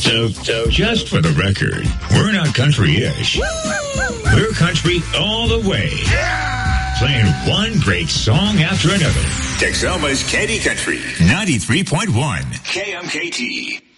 So just for the record, we're not country-ish. We're country all the way. Playing one great song after another. Texoma's Candy Country, 93.1 KMKT.